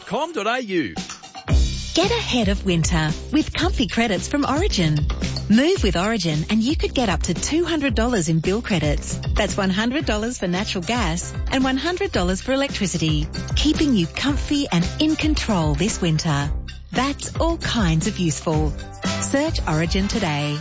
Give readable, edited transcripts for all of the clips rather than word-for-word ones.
origin.com.au. Get ahead of winter with comfy credits from Origin. Move with Origin and you could get up to $200 in bill credits. That's $100 for natural gas and $100 for electricity, keeping you comfy and in control this winter. That's all kinds of useful. Search Origin today.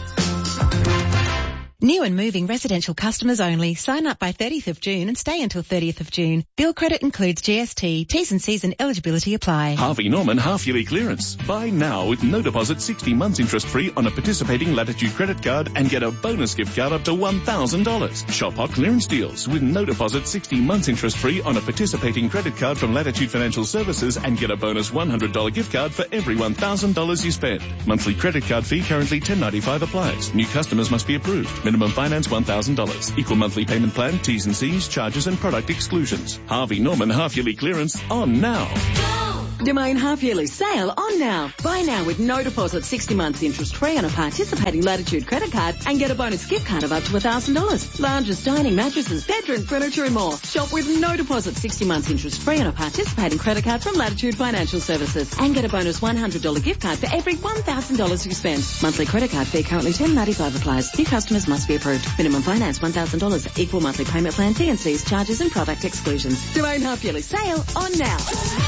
New and moving residential customers only. Sign up by 30th of June and stay until 30th of June. Bill credit includes GST. T's and C's and eligibility apply. Harvey Norman half-yearly clearance. Buy now with no deposit, 60 months interest-free on a participating Latitude credit card and get a bonus gift card up to $1,000. Shop hot clearance deals with no deposit, 60 months interest-free on a participating credit card from Latitude Financial Services and get a bonus $100 gift card for every $1,000 you spend. Monthly credit card fee currently $10.95 applies. New customers must be approved. Minimum finance $1,000. Equal monthly payment plan, T's and C's, charges and product exclusions. Harvey Norman half-yearly clearance on now. Domain half-yearly sale on now. Buy now with no deposit, 60 months interest-free on a participating Latitude credit card and get a bonus gift card of up to $1,000. Lounges, dining, mattresses, bedroom furniture and more. Shop with no deposit, 60 months interest-free on a participating credit card from Latitude Financial Services and get a bonus $100 gift card for every $1,000 you spend. Monthly credit card fee currently $10.95 applies. New customers must be approved. Minimum finance $1,000. Equal monthly payment plan, T&Cs, charges and product exclusions. Domain half-yearly sale on now.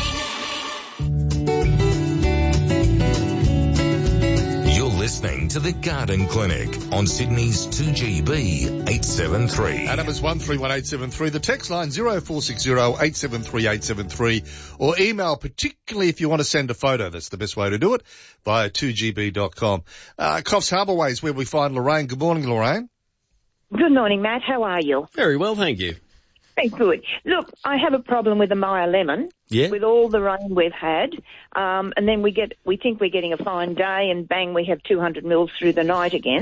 Listening to the Garden Clinic on Sydney's 2GB 873. Our number's 131873. The text line 0460 873 873 or email, particularly if you want to send a photo. That's the best way to do it, via 2gb.com. Coffs Harbour Way is where we find Lorraine. Good morning, Lorraine. Good morning, Matt. How are you? Very well, thank you. Very good. Look, I have a problem with the Meyer lemon. Yeah. With all the rain we've had, and then we think we're getting a fine day, and bang, we have 200 mils through the night again.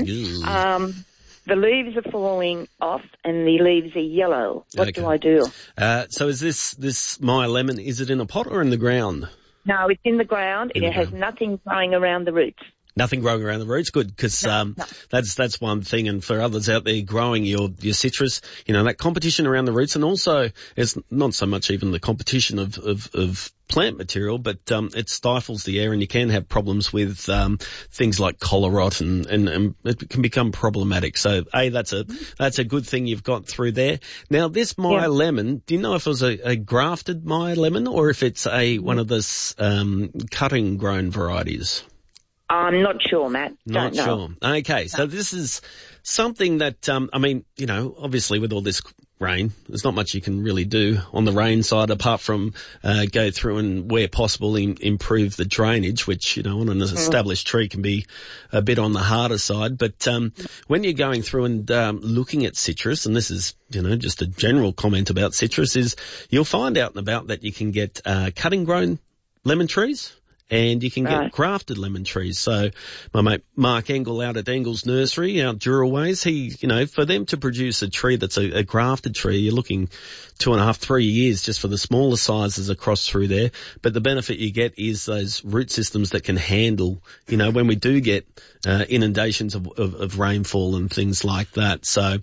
The leaves are falling off, and the leaves are yellow. What do I do? So is this Meyer lemon? Is it in a pot or in the ground? No, it's in the ground. It has nothing growing around the roots. Nothing growing around the roots. Good, because that's one thing. And for others out there growing your citrus, that competition around the roots, and also it's not so much even the competition of plant material, but it stifles the air, and you can have problems with things like collar rot, and it can become problematic. So that's a good thing you've got through there. Now this Meyer lemon, do you know if it was a grafted Meyer lemon or if it's one of the cutting grown varieties? I'm not sure, Matt. Not sure. Okay, so this is something that, obviously with all this rain, there's not much you can really do on the rain side apart from go through and, where possible, improve the drainage, which, on an established tree can be a bit on the harder side. But when you're going through and looking at citrus, and this is, just a general comment about citrus, is you'll find out and about that you can get cutting-grown lemon trees, and you can get grafted lemon trees. So my mate Mark Engel out at Engel's Nursery out Duraways, he, for them to produce a tree that's a grafted tree, you're looking 2.5, 3 years just for the smaller sizes across through there. But the benefit you get is those root systems that can handle, when we do get inundations of rainfall and things like that. So,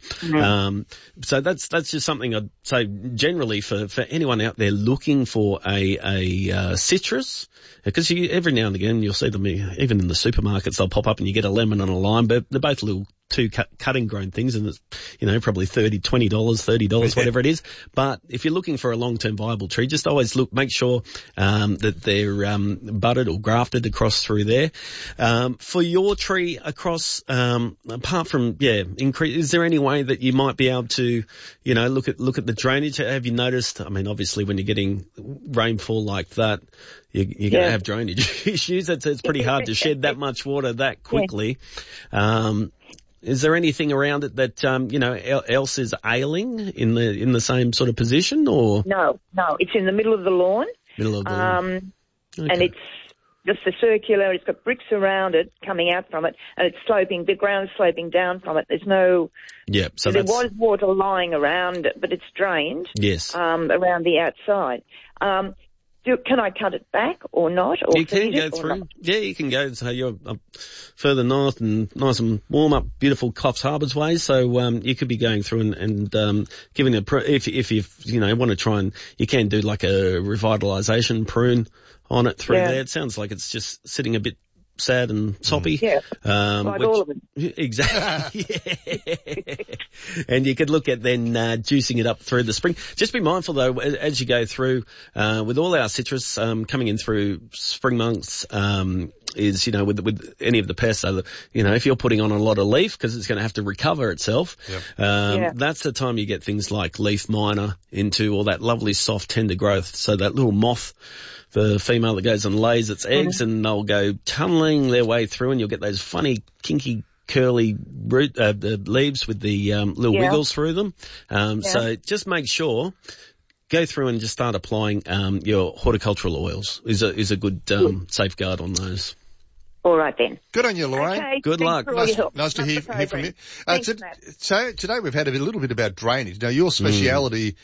so that's just something I'd say generally for anyone out there looking for a citrus, because every now and again you'll see them even in the supermarkets, they'll pop up and you get a lemon and a lime, but they're both little two cutting grown things, and it's, probably $20, $30, whatever it is. But if you're looking for a long-term viable tree, just always make sure that they're budded or grafted across through there. For your tree across, apart from, increase, is there any way that you might be able to, look at the drainage? Have you noticed, obviously when you're getting rainfall like that, you're going to have drainage issues. It's pretty hard to shed that much water that quickly. Is there anything around it that, else is ailing in the same sort of position, or? No, it's in the middle of the lawn. Okay. And it's just a circular, it's got bricks around it coming out from it, and it's sloping, the ground is sloping down from it. There's no, so there was water lying around it, but it's drained. Yes. Around the outside. Can I cut it back or not? Or you can go through. Yeah, you can go. So you're up further north and nice and warm up, beautiful Coffs Harbour's way. So you could be going through and giving if you want to try and you can do like a revitalisation prune on it through there. It sounds like it's just sitting a bit sad and soppy. Yeah, like all of them. Exactly. And you could look at then juicing it up through the spring. Just be mindful though, as you go through, with all our citrus coming in through spring months, is, with any of the pests, so that, if you're putting on a lot of leaf, because it's going to have to recover itself, that's the time you get things like leaf miner into all that lovely soft tender growth. So that little moth, the female that goes and lays its eggs, and they'll go tunneling their way through, and you'll get those funny, kinky, curly root, the leaves with the little wiggles through them. So just make sure, go through and just start applying your horticultural oils is a good safeguard on those. All right then. Good on you, Lorraine. Okay, good luck. Nice to hear from you. Thanks, so today we've had a little bit about drainage. Now your speciality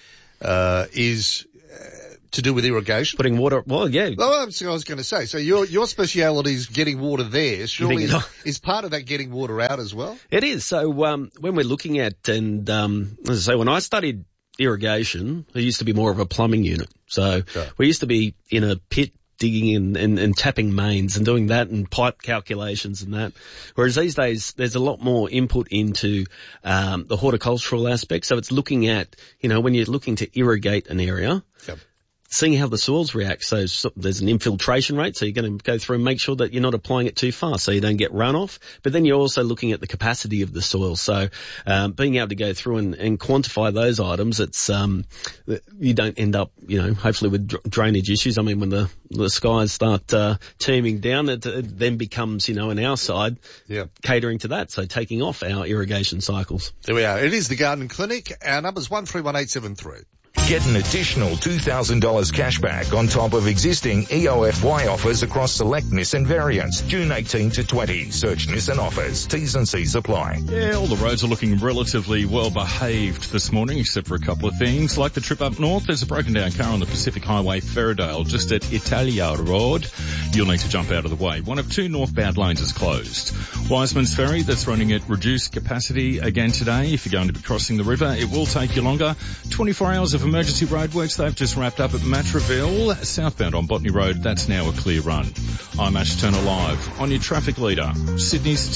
is to do with irrigation. Putting water. Well, yeah. Oh, I was going to say. So your speciality is getting water there. Surely is part of that getting water out as well? It is. So when we're looking at and as I say, when I studied irrigation, I used to be more of a plumbing unit. So we used to be in a pit digging and tapping mains and doing that and pipe calculations and that. Whereas these days there's a lot more input into the horticultural aspect. So it's looking at, when you're looking to irrigate an area, seeing how the soils react. So there's an infiltration rate, so you're going to go through and make sure that you're not applying it too fast so you don't get runoff. But then you're also looking at the capacity of the soil. So being able to go through and quantify those items, it's you don't end up, hopefully with drainage issues. I mean, when the skies start teeming down, it then becomes, on our side, catering to that. So taking off our irrigation cycles. There we are. It is the Garden Clinic. Our number's 131873. Get an additional $2,000 cash back on top of existing EOFY offers across select Nissan variants. June 18 to 20. Search Nissan offers. T's and C's apply. Yeah, all the roads are looking relatively well behaved this morning, except for a couple of things. Like the trip up north, there's a broken down car on the Pacific Highway Ferradale, just at Italia Road. You'll need to jump out of the way. One of two northbound lanes is closed. Wiseman's Ferry, that's running at reduced capacity again today. If you're going to be crossing the river, it will take you longer. 24 hours of emergency roadworks, they've just wrapped up at Matraville. Southbound on Botany Road, that's now a clear run. I'm Ash Turner live on your traffic leader, Sydney's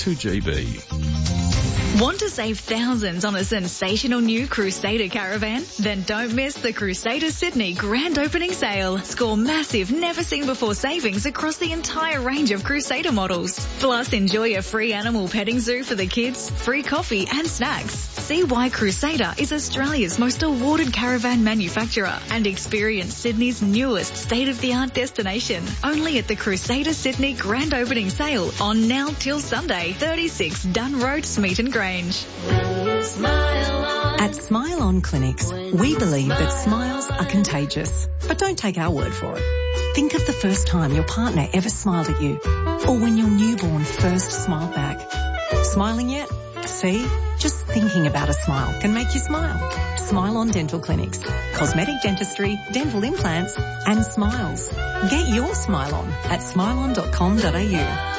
2GB. Want to save thousands on a sensational new Crusader caravan? Then don't miss the Crusader Sydney grand opening sale. Score massive, never-seen-before savings across the entire range of Crusader models. Plus, enjoy a free animal petting zoo for the kids, free coffee and snacks. See why Crusader is Australia's most awarded caravan manufacturer and experience Sydney's newest state-of-the-art destination. Only at the Crusader Sydney grand opening sale on now till Sunday, 36 Dunn Road, Smeaton Grange. At Smile On Clinics, we believe that smiles are contagious. But don't take our word for it. Think of the first time your partner ever smiled at you, or when your newborn first smiled back. Smiling yet? See? Just thinking about a smile can make you smile. Smile On Dental Clinics. Cosmetic dentistry, dental implants, and smiles. Get your smile on at smileon.com.au.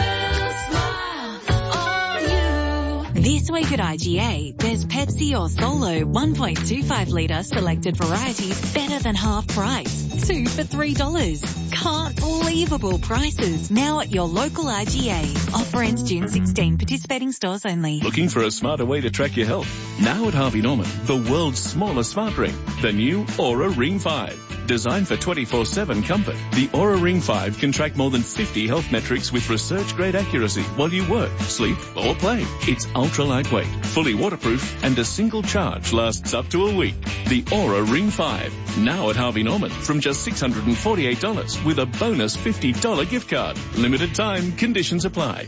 This week at IGA, there's Pepsi or Solo 1.25 litre selected varieties better than half price. 2 for $3. Can't believable prices now at your local IGA. Offer ends June 16. Participating stores only. Looking for a smarter way to track your health? Now at Harvey Norman, the world's smallest smart ring, the new Aura Ring 5. Designed for 24/7 comfort, the Aura Ring 5 can track more than 50 health metrics with research-grade accuracy while you work, sleep or play. It's ultra lightweight, fully waterproof, and a single charge lasts up to a week. The Aura Ring 5, now at Harvey Norman from just $648 with a bonus $50 gift card. Limited time, conditions apply.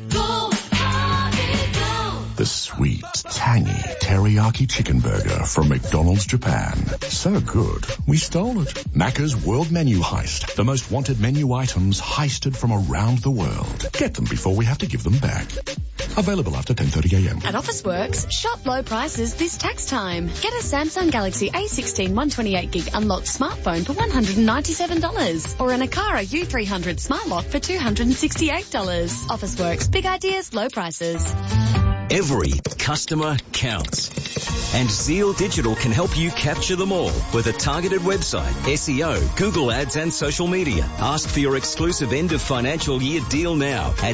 The sweet, tangy teriyaki chicken burger from McDonald's Japan. So good, we stole it. Macca's World Menu Heist. The most wanted menu items heisted from around the world. Get them before we have to give them back. Available after 10:30am. At Officeworks, shop low prices this tax time. Get a Samsung Galaxy A16 128GB unlocked smartphone for $197 or an Akara U300 Smart Lock for $268. Officeworks, big ideas, low prices. Every customer counts. And Zeal Digital can help you capture them all with a targeted website, SEO, Google Ads and social media. Ask for your exclusive end of financial year deal now at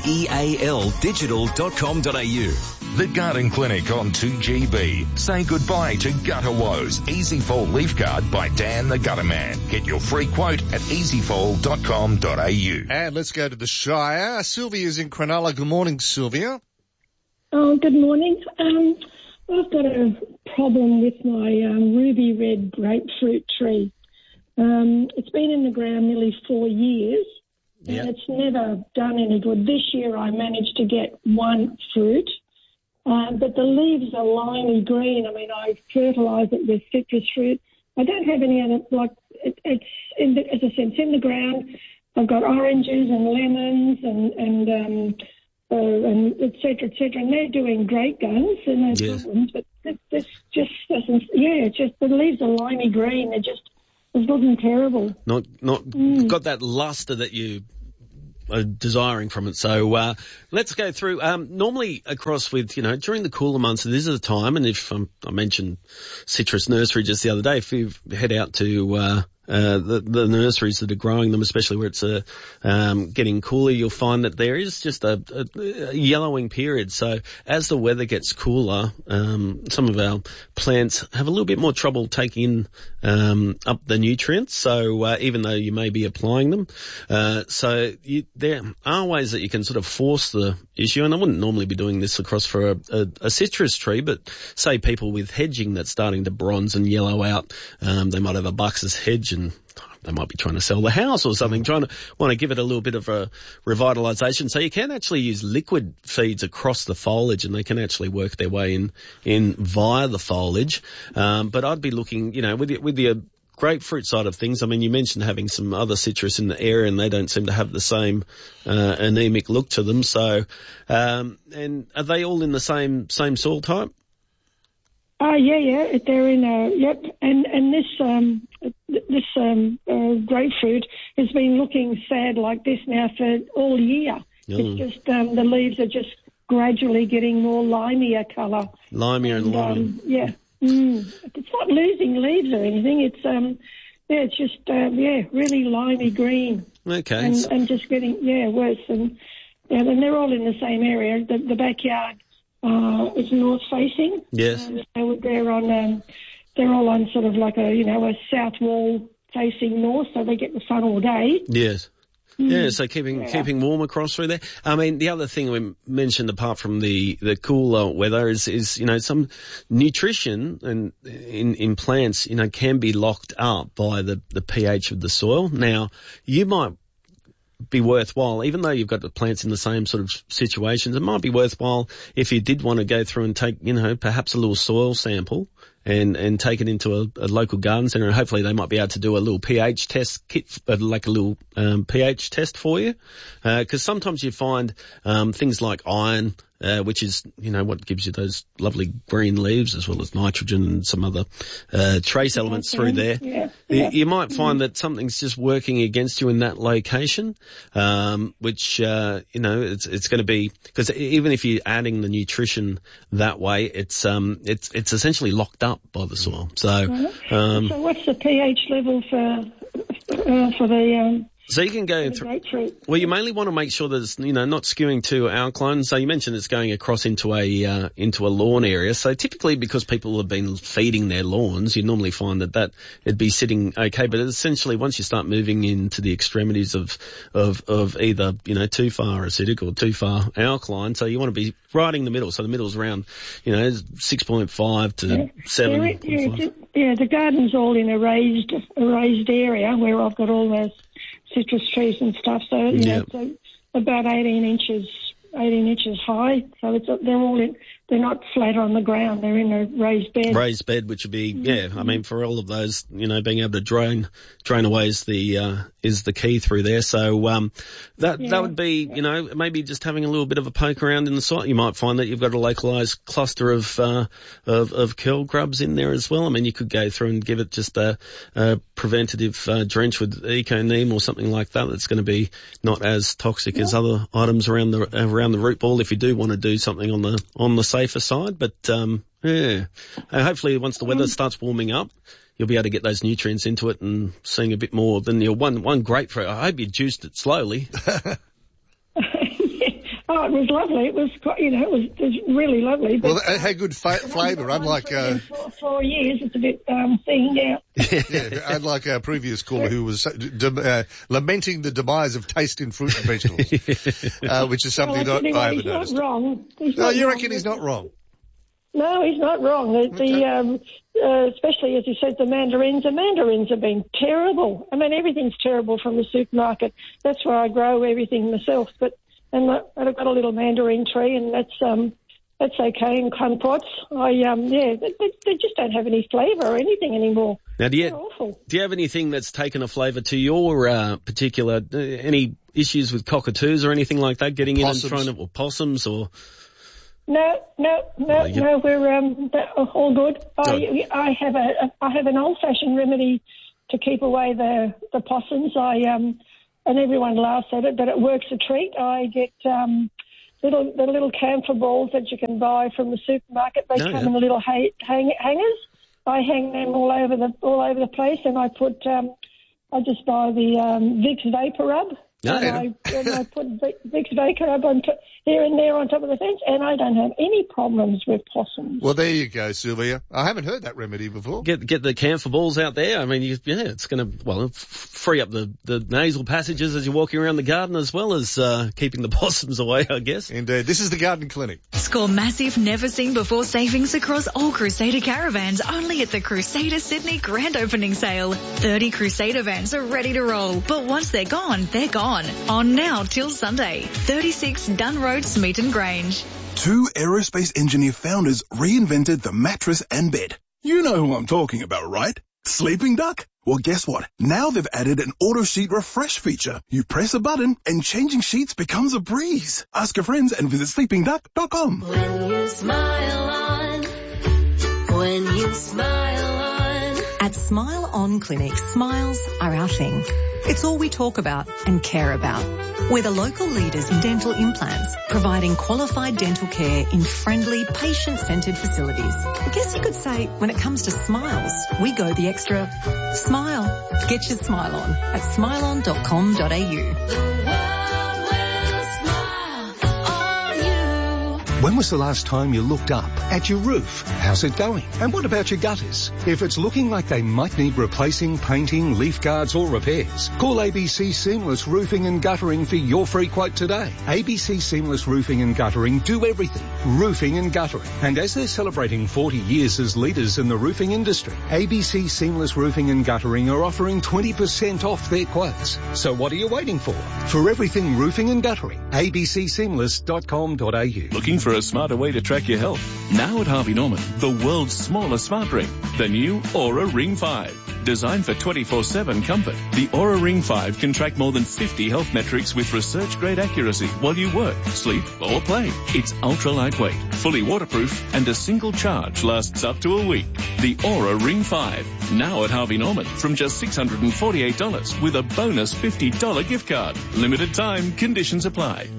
zealdigital.com.au. The Garden Clinic on 2GB. Say goodbye to gutter woes. Easy Fall Leaf Guard by Dan the Gutter Man. Get your free quote at easyfall.com.au. And let's go to the Shire. Sylvia's in Cronulla. Good morning, Sylvia. Oh, good morning. I've got a problem with my ruby red grapefruit tree. It's been in the ground nearly 4 years, and it's never done any good. This year I managed to get one fruit, but the leaves are limey green. I mean, I fertilise it with citrus fruit. I don't have any other, as I said, it's in the ground. I've got oranges and lemons and et cetera, and they're doing great guns and no problems, but this just doesn't, the leaves are limey green, it's looking terrible. Not got that luster that you are desiring from it. So, let's go through, normally across with, during the cooler months, this is the time, and if I mentioned Citrus Nursery just the other day, if you head out to, the nurseries that are growing them, especially where it's getting cooler, you'll find that there is just a yellowing period. So as the weather gets cooler, some of our plants have a little bit more trouble taking up the nutrients. So even though you may be applying them, there are ways that you can sort of force the issue. And I wouldn't normally be doing this across for a citrus tree, but say people with hedging that's starting to bronze and yellow out, they might have a Buxus hedge and they might be trying to sell the house or something, want to give it a little bit of a revitalisation. So you can actually use liquid feeds across the foliage, and they can actually work their way in via the foliage. But I'd be looking, with the grapefruit side of things. I mean, you mentioned having some other citrus in the area, and they don't seem to have the same anemic look to them. So, and are they all in the same soil type? Yeah. They're in and this grapefruit has been looking sad like this now for all year. It's just the leaves are just gradually getting more limier colour. Limier and limier. It's not losing leaves or anything. It's it's just really limey green. Okay. And just getting worse, and they're all in the same area. The backyard is north facing. Yes. So they're all on sort of like a south wall facing north, so they get the sun all day. Yes. Yeah, so keeping warm across through there. I mean, the other thing we mentioned apart from the cooler weather is some nutrition and in plants, can be locked up by the pH of the soil. Now, you might be worthwhile, even though you've got the plants in the same sort of situations, it might be worthwhile if you did want to go through and take, perhaps a little soil sample and take it into a local garden centre, and hopefully they might be able to do a little pH test kit, like a little pH test for you. Because sometimes you find things like iron, which is, what gives you those lovely green leaves, as well as nitrogen and some other trace elements through there. Yeah. You might find that something's just working against you in that location, which, it's going to be, because even if you're adding the nutrition that way, it's essentially locked up by the soil. So, so what's the pH level for the So you can go through. Well, you mainly want to make sure that it's, not skewing too alkaline. So you mentioned it's going across into a lawn area. So typically, because people have been feeding their lawns, you normally find that it'd be sitting okay. But essentially, once you start moving into the extremities of either, too far acidic or too far alkaline, so you want to be right in the middle. So the middle's around, 6.5 to 7. Yeah, the garden's all in a raised area where I've got all those citrus trees and stuff. So, so about 18 inches high. So they're all in they're not flat on the ground. They're in a raised bed. Raised bed, which would be, I mean, for all of those, being able to drain away is the key through there. So, that would be, maybe just having a little bit of a poke around in the soil. You might find that you've got a localized cluster of curl grubs in there as well. I mean, you could go through and give it just a preventative drench with Eco Neem or something like that. That's going to be not as toxic as other items around the root ball if you do want to do something on the safer side. But hopefully once the weather starts warming up, you'll be able to get those nutrients into it and seeing a bit more than your one grapefruit. I hope you juiced it slowly. Oh, it was lovely. It was quite, it was really lovely. But, well, it had good flavour, unlike... 4 years, it's a bit thinned out. Yeah, unlike our previous caller who was lamenting the demise of taste in fruit and vegetables, which is something I haven't noticed. He's not wrong. You reckon he's not wrong? No, he's not wrong. Especially, as you said, the mandarins. The mandarins have been terrible. I mean, everything's terrible from the supermarket. That's where I grow everything myself. And I've got a little mandarin tree, and that's okay in compots. They just don't have any flavour or anything anymore. Now, do you have anything that's taken a flavour to your particular? Any issues with cockatoos or anything like that? Getting in and trying to, or possums or? No. We're all good. I have an old-fashioned remedy to keep away the possums. And everyone laughs at it, but it works a treat. I get the little camphor balls that you can buy from the supermarket. They come in the little hangers. I hang them all over the place, and I just buy the Vicks Vapor Rub. I put Vicks Vapor Rub here and there on top of the fence, and I don't have any problems with possums. Well, there you go, Sylvia. I haven't heard that remedy before. Get the camphor balls out there. I mean, it's going to, free up the nasal passages as you're walking around the garden, as well as keeping the possums away, I guess. Indeed. This is the Garden Clinic. Score massive never-seen-before savings across all Crusader caravans only at the Crusader Sydney Grand Opening Sale. 30 Crusader vans are ready to roll, but once they're gone, they're gone. On now till Sunday. 36 Dunn Road, Smeaton Grange. 2 aerospace engineer founders reinvented the mattress and bed. You know who I'm talking about, right? Sleeping Duck? Well, guess what? Now they've added an auto sheet refresh feature. You press a button and changing sheets becomes a breeze. Ask your friends and visit sleepingduck.com. When you smile on. At Smile On Clinic, smiles are our thing. It's all we talk about and care about. We're the local leaders in dental implants, providing qualified dental care in friendly, patient-centred facilities. I guess you could say, when it comes to smiles, we go the extra smile. Get your smile on at smileon.com.au. When was the last time you looked up at your roof? How's it going? And what about your gutters? If it's looking like they might need replacing, painting, leaf guards or repairs, call ABC Seamless Roofing and Guttering for your free quote today. ABC Seamless Roofing and Guttering do everything. Roofing and guttering. And as they're celebrating 40 years as leaders in the roofing industry, ABC Seamless Roofing and Guttering are offering 20% off their quotes. So what are you waiting for? For everything roofing and guttering, abcseamless.com.au. Looking for a smarter way to track your health? Now at Harvey Norman, the world's smallest smart ring, the new Aura Ring 5. Designed for 24/7 comfort, the Aura Ring 5 can track more than 50 health metrics with research-grade accuracy while you work, sleep or play. It's ultra lightweight, fully waterproof, and a single charge lasts up to a week. The Aura Ring 5, now at Harvey Norman from just $648 with a bonus $50 gift card. Limited time, conditions apply.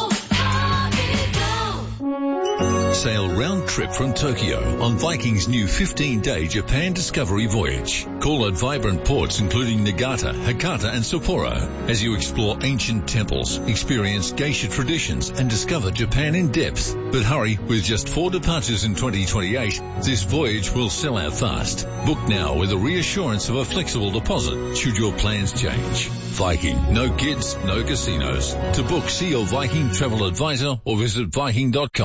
Sail round trip from Tokyo on Viking's new 15-day Japan Discovery Voyage. Call at vibrant ports including Niigata, Hakata and Sapporo as you explore ancient temples, experience geisha traditions and discover Japan in depth. But hurry, with just 4 departures in 2028, this voyage will sell out fast. Book now with a reassurance of a flexible deposit should your plans change. Viking, no kids, no casinos. To book, see your Viking travel advisor or visit Viking.com.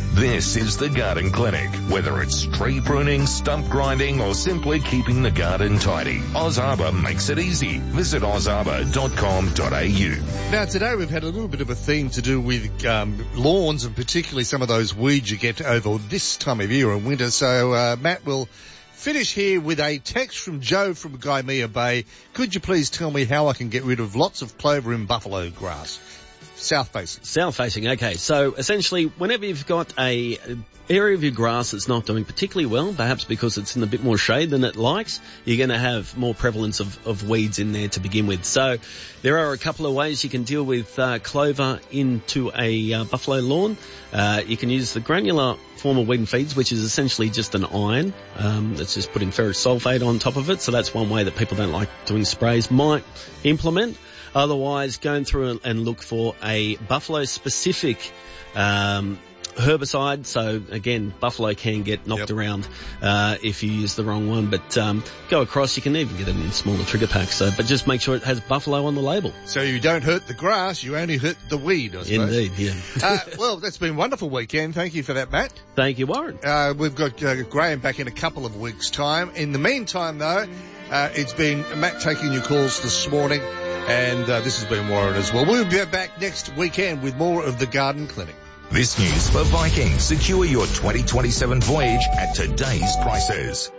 This is the Garden Clinic. Whether it's tree pruning, stump grinding, or simply keeping the garden tidy, Oz Arbor makes it easy. Visit ozarbor.com.au. Now, today we've had a little bit of a theme to do with lawns and particularly some of those weeds you get over this time of year in winter. So, Matt will finish here with a text from Joe from Gymea Bay. Could you please tell me how I can get rid of lots of clover and buffalo grass? South facing, okay. So essentially, whenever you've got a area of your grass that's not doing particularly well, perhaps because it's in a bit more shade than it likes, you're going to have more prevalence of weeds in there to begin with. So there are a couple of ways you can deal with clover into a buffalo lawn. You can use the granular form of weed and feeds, which is essentially just an iron that's just putting ferrous sulfate on top of it. So that's one way that people don't like doing sprays might implement. Otherwise, going through and look for a buffalo-specific herbicide. So, again, buffalo can get knocked around if you use the wrong one. But go across, you can even get them in smaller trigger packs. So, but just make sure it has buffalo on the label. So you don't hurt the grass, you only hurt the weed, I suppose. Indeed, yeah. Well, that's been a wonderful weekend. Thank you for that, Matt. Thank you, Warren. We've got Graham back in a couple of weeks' time. In the meantime, though, it's been Matt taking your calls this morning. And this has been Warren as well. We'll be back next weekend with more of the Garden Clinic. This news for Viking. Secure your 2027 voyage at today's prices.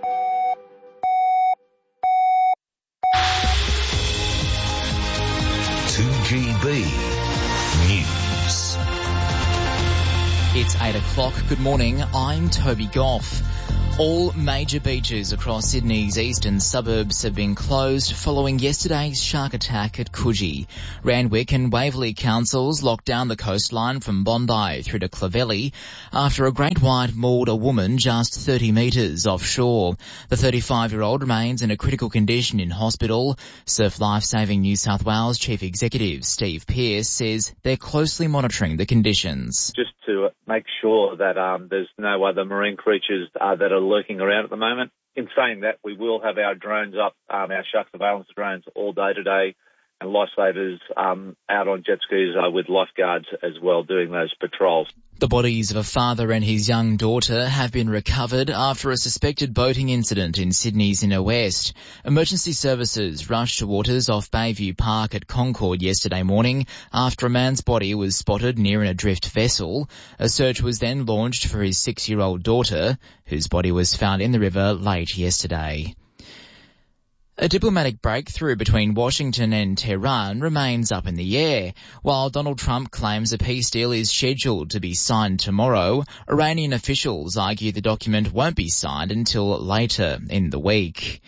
GB News. It's 8 o'clock. Good morning. I'm Toby Goff. All major beaches across Sydney's eastern suburbs have been closed following yesterday's shark attack at Coogee. Randwick and Waverley councils locked down the coastline from Bondi through to Clovelly after a great white mauled a woman just 30 metres offshore. The 35-year-old remains in a critical condition in hospital. Surf Lifesaving New South Wales Chief Executive Steve Pearce says they're closely monitoring the conditions. Just to make sure that there's no other marine creatures that are lurking around at the moment. In saying that, we will have our drones up, our shark surveillance drones all day today, and lifesavers out on jet skis with lifeguards as well doing those patrols. The bodies of a father and his young daughter have been recovered after a suspected boating incident in Sydney's inner west. Emergency services rushed to waters off Bayview Park at Concord yesterday morning after a man's body was spotted near an adrift vessel. A search was then launched for his 6-year-old daughter, whose body was found in the river late yesterday. A diplomatic breakthrough between Washington and Tehran remains up in the air. While Donald Trump claims a peace deal is scheduled to be signed tomorrow, Iranian officials argue the document won't be signed until later in the week.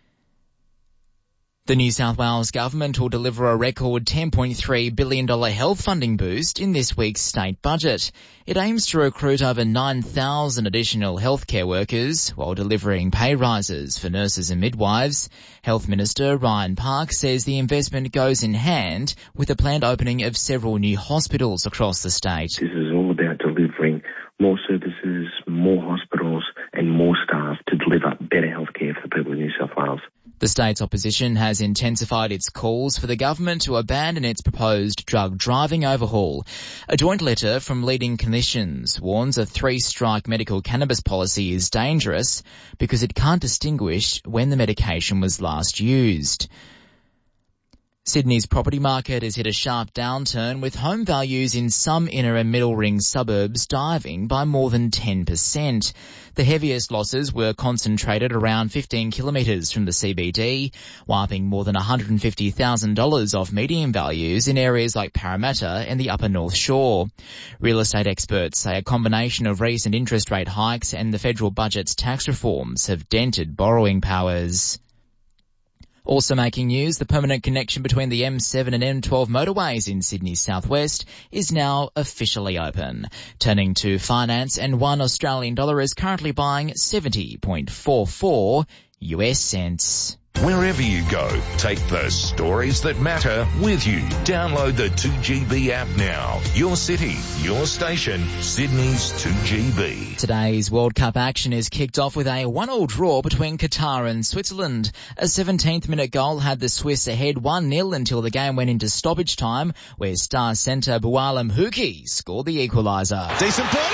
The New South Wales government will deliver a record $10.3 billion health funding boost in this week's state budget. It aims to recruit over 9,000 additional healthcare workers while delivering pay rises for nurses and midwives. Health Minister Ryan Park says the investment goes in hand with the planned opening of several new hospitals across the state. This is all about delivering more services, more hospitals and more staff to deliver better healthcare for the people of New South Wales. The state's opposition has intensified its calls for the government to abandon its proposed drug driving overhaul. A joint letter from leading clinicians warns a 3-strike medical cannabis policy is dangerous because it can't distinguish when the medication was last used. Sydney's property market has hit a sharp downturn with home values in some inner and middle ring suburbs diving by more than 10%. The heaviest losses were concentrated around 15 kilometres from the CBD, wiping more than $150,000 off median values in areas like Parramatta and the Upper North Shore. Real estate experts say a combination of recent interest rate hikes and the federal budget's tax reforms have dented borrowing powers. Also making news, the permanent connection between the M7 and M12 motorways in Sydney's southwest is now officially open. Turning to finance, and $1 Australian dollar is currently buying 70.44 US cents. Wherever you go, take the stories that matter with you. Download the 2GB app now. Your city, your station, Sydney's 2GB. Today's World Cup action is kicked off with a 1-1 draw between Qatar and Switzerland. A 17th minute goal had the Swiss ahead 1-0 until the game went into stoppage time, where star centre Boualem Houki scored the equaliser. Decent ball.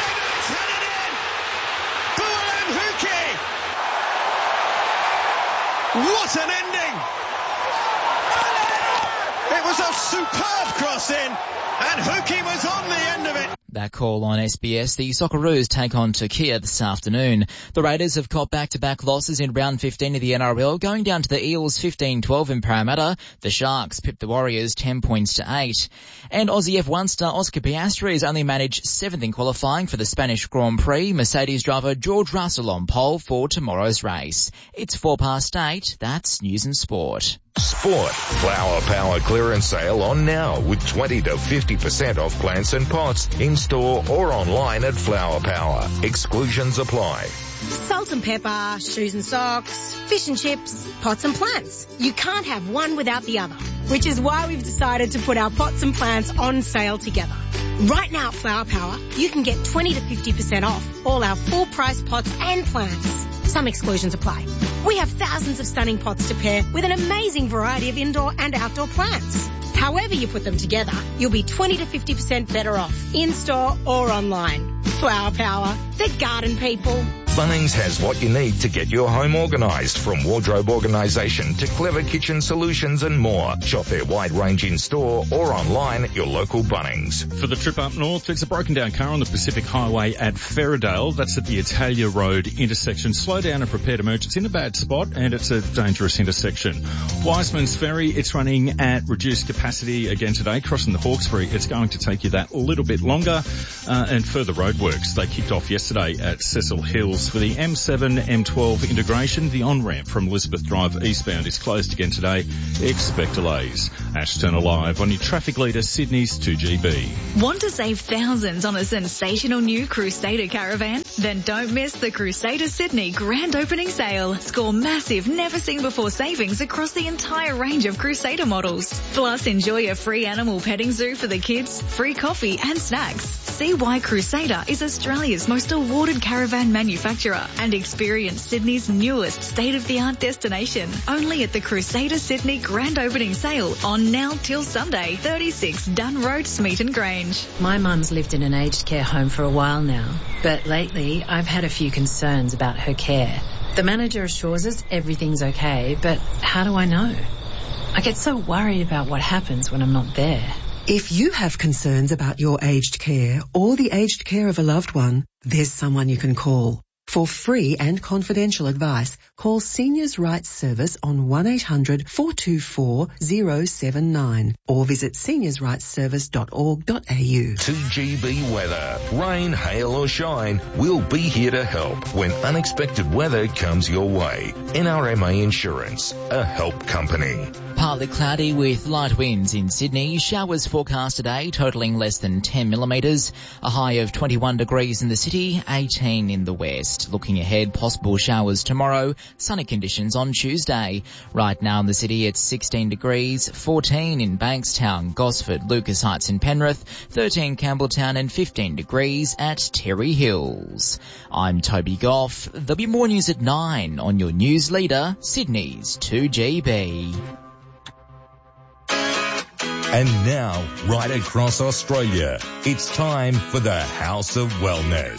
Boualem Houki! What an ending! It was a superb cross in, and Houki was on the end of it. That call on SBS. The Socceroos take on Turkey this afternoon. The Raiders have caught back-to-back losses in round 15 of the NRL, going down to the Eels 15-12 in Parramatta. The Sharks pipped the Warriors 10 points to 8. And Aussie F1 star Oscar Piastri has only managed 7th in qualifying for the Spanish Grand Prix. Mercedes driver George Russell on pole for tomorrow's race. It's 8:04. That's News and Sport. Sport. Flower Power clearance sale on now with 20 to 50% off plants and pots in store or online at Flower Power. Exclusions apply. Salt and pepper, shoes and socks, fish and chips, pots and plants. You can't have one without the other, which is why we've decided to put our pots and plants on sale together. Right now at Flower Power, you can get 20 to 50% off all our full price pots and plants. Some exclusions apply. We have thousands of stunning pots to pair with an amazing variety of indoor and outdoor plants. However you put them together, you'll be 20 to 50% better off, in-store or online. Flower Power, the garden people. Bunnings has what you need to get your home organised, from wardrobe organisation to clever kitchen solutions and more. Shop their wide range in store or online at your local Bunnings. For the trip up north, there's a broken down car on the Pacific Highway at Ferradale. That's at the Italia Road intersection. Slow down and prepare to merge. It's in a bad spot and it's a dangerous intersection. Wiseman's Ferry, it's running at reduced capacity again today. Crossing the Hawkesbury, it's going to take you that little bit longer. And further roadworks, they kicked off yesterday at Cecil Hills. For the M7, M12 integration, the on-ramp from Elizabeth Drive eastbound is closed again today. Expect delays. Ashton Alive on your traffic leader, Sydney's 2GB. Want to save thousands on a sensational new Crusader caravan? Then don't miss the Crusader Sydney grand opening sale. Score massive, never-seen-before savings across the entire range of Crusader models. Plus, enjoy a free animal petting zoo for the kids, free coffee and snacks. See why Crusader is Australia's most awarded caravan manufacturer and experience Sydney's newest state-of-the-art destination. Only at the Crusader Sydney grand opening sale on now till Sunday, 36 Dunn Road, Smeaton Grange. My mum's lived in an aged care home for a while now, but lately I've had a few concerns about her care. The manager assures us everything's okay, but how do I know? I get so worried about what happens when I'm not there. If you have concerns about your aged care or the aged care of a loved one, there's someone you can call. For free and confidential advice, call Seniors' Rights Service on 1-800-424-079 or visit seniorsrightsservice.org.au. 2GB weather. Rain, hail or shine, we'll be here to help when unexpected weather comes your way. NRMA Insurance, a help company. Partly cloudy with light winds in Sydney. Showers forecast today, totalling less than 10 millimetres. A high of 21 degrees in the city, 18 in the west. Looking ahead, possible showers tomorrow. Sunny conditions on Tuesday. Right now in the city, it's 16 degrees, 14 in Bankstown, Gosford, Lucas Heights and Penrith, 13 Campbelltown and 15 degrees at Terry Hills. I'm Toby Goff. There'll be more news at 9 on your news leader, Sydney's 2GB. And now, right across Australia, it's time for the House of Wellness.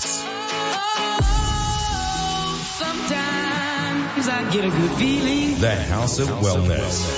Sometimes I get a good feeling. The House of Wellness.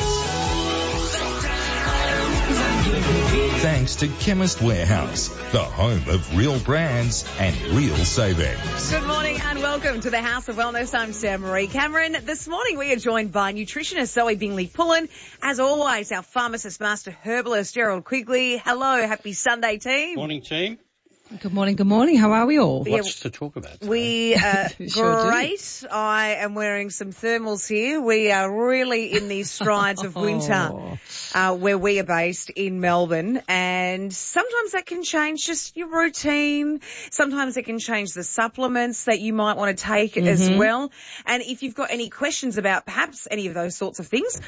Thanks to Chemist Warehouse, the home of real brands and real savings. Good morning and welcome to the House of Wellness. I'm Sarah Marie Cameron. This morning we are joined by nutritionist Zoe Bingley-Pullen. As always, our pharmacist master herbalist Gerald Quigley. Hello, happy Sunday team. Morning team. Good morning, good morning. How are we all? Lots to talk about today. We are Sure great. I am wearing some thermals here. We are really in these strides of winter. where we are based in Melbourne, and sometimes that can change just your routine. Sometimes it can change the supplements that you might want to take as well. And if you've got any questions about perhaps any of those sorts of things,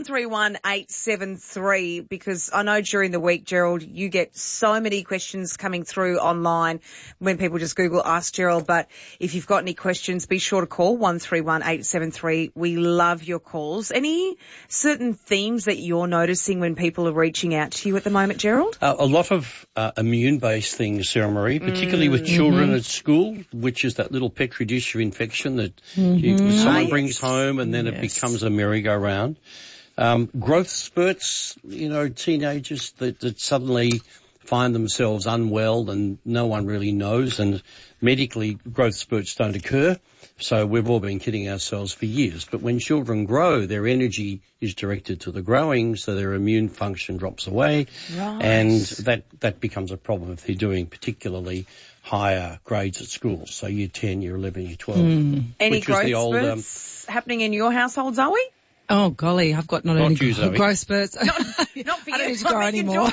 131873, because I know during the week, Gerald, you get so many questions coming through online when people just Google Ask Gerald. But if you've got any questions, be sure to call 131873. We love your calls. Any certain themes that you're noticing when people are reaching out to you at the moment, Gerald? A lot of immune-based things, Sarah Marie, particularly with children at school, which is that little petri dish of infection that someone brings home and then it becomes a merry-go-round. Growth spurts, teenagers that suddenly find themselves unwell and no one really knows, and medically growth spurts don't occur. So we've all been kidding ourselves for years. But when children grow, their energy is directed to the growing, so their immune function drops away. Right. And that becomes a problem if they're doing particularly higher grades at school. So year 10, year 11, year 12. Any growth spurts happening in your household, Zoe? Oh, golly, I've got not only growth spurts. Not for you. I don't need to grow anymore.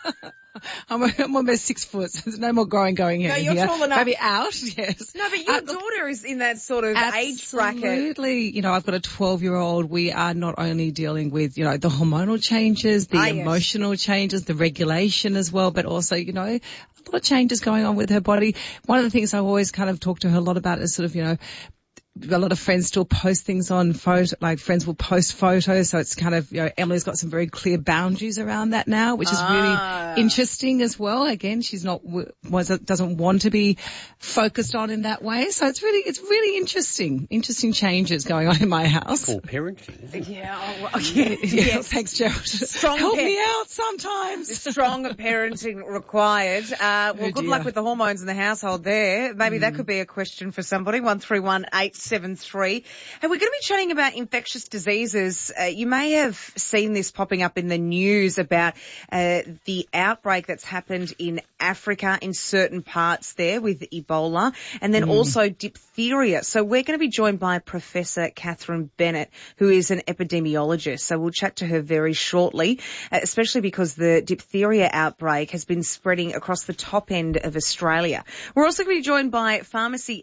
I'm almost 6 foot, so there's no more growing here. No, you're tall enough. Maybe out, yes. No, but your daughter is in that sort of age bracket. Absolutely. I've got a 12-year-old. We are not only dealing with, the hormonal changes, the emotional changes, the regulation as well, but also, a lot of changes going on with her body. One of the things I always kind of talk to her a lot about is sort of, a lot of friends still post things on friends will post photos. So it's kind of, Emily's got some very clear boundaries around that now, which is really interesting as well. Again, she's doesn't want to be focused on in that way. So it's really interesting changes going on in my house. Called parenting. Yeah. Thanks, Gerald. Help me out sometimes. Strong parenting required. Good luck with the hormones in the household there. Maybe that could be a question for somebody. 131873. And we're going to be chatting about infectious diseases. You may have seen this popping up in the news about the outbreak that's happened in Africa in certain parts there with Ebola, and then also diphtheria. So we're going to be joined by Professor Catherine Bennett, who is an epidemiologist. So we'll chat to her very shortly, especially because the diphtheria outbreak has been spreading across the top end of Australia. We're also going to be joined by pharmacy